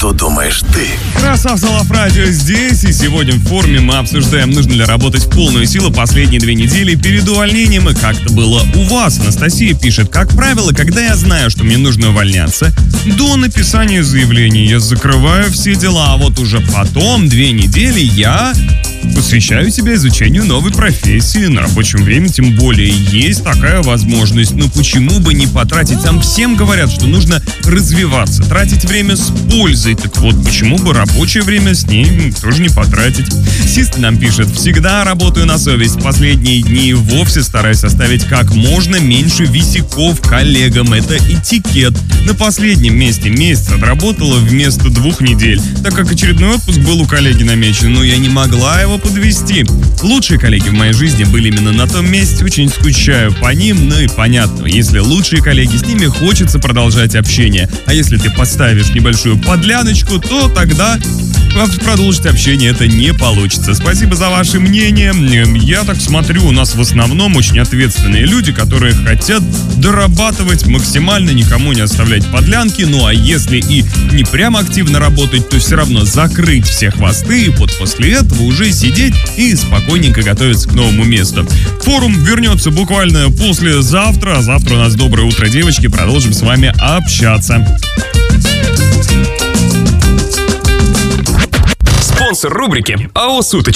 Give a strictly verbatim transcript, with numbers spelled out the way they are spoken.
что думаешь ты. Красавцы Лав Радио здесь, и сегодня в форуме мы обсуждаем, нужно ли работать в полную силу последние две недели перед увольнением и как это было у вас. Анастасия пишет: как правило, когда я знаю, что мне нужно увольняться, до написания заявления я закрываю все дела, а вот уже потом две недели я посвящаю себя изучению новой профессии на рабочем времени, тем более есть такая возможность. Но почему бы не потратить? Там всем говорят, что нужно развиваться, тратить время с пользой. Так вот, почему бы рабочее время с ней тоже не потратить? Сист нам пишет: всегда работаю на совесть. В последние дни и вовсе стараюсь оставить как можно меньше висяков коллегам. Это этикет. На последнем месте месяц отработала вместо двух недель, так как очередной отпуск был у коллеги намечен, но я не могла его подвести. Лучшие коллеги в моей жизни были именно на том месте, очень скучаю по ним, ну и понятно, если лучшие коллеги, с ними хочется продолжать общение, а если ты поставишь небольшую подляночку, то тогда продолжить общение это не получится. Спасибо за ваше мнение. Я так смотрю, у нас в основном очень ответственные люди, которые хотят дорабатывать максимально, никому не оставлять подлянки. Ну а если и не прямо активно работать, то все равно закрыть все хвосты и вот после этого уже сидеть и спокойненько готовиться к новому месту. Форум вернется буквально послезавтра. Завтра у нас доброе утро, девочки. Продолжим с вами общаться. Спонсор рубрики АО «Суточки».